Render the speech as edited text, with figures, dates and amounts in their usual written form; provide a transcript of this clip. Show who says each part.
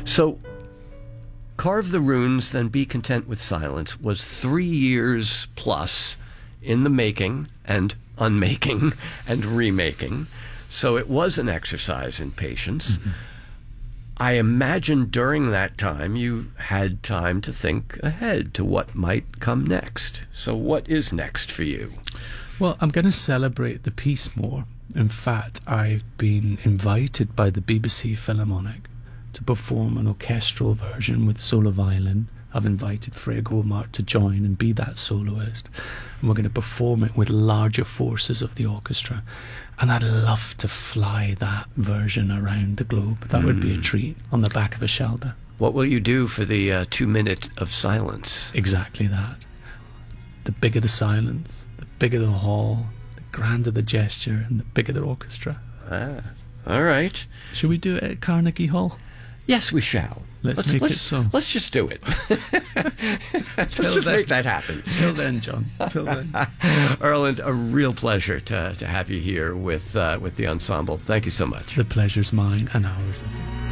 Speaker 1: So, Carve the Runes, Then Be Content with Silence was 3 years plus in the making and unmaking and remaking. So it was an exercise in patience. Mm-hmm. I imagine during that time you had time to think ahead to what might come next. So what is next for you?
Speaker 2: Well, I'm going to celebrate the piece more. In fact, I've been invited by the BBC Philharmonic to perform an orchestral version with solo violin. I've invited Freya Goldmark to join and be that soloist. And we're going to perform it with larger forces of the orchestra. And I'd love to fly that version around the globe. That would be a treat, on the back of a shelter.
Speaker 1: What will you do for the 2 minute of silence?
Speaker 2: Exactly that. The bigger the silence, the bigger the hall, the grander the gesture, and the bigger the orchestra.
Speaker 1: All right.
Speaker 2: Should we do it at Carnegie Hall?
Speaker 1: Yes, we shall.
Speaker 2: Let's make it so.
Speaker 1: Let's just do it. Let's just make that happen.
Speaker 2: Till then, John. Till then.
Speaker 1: Erland, a real pleasure to have you here with the ensemble. Thank you so much.
Speaker 2: The pleasure's mine and ours.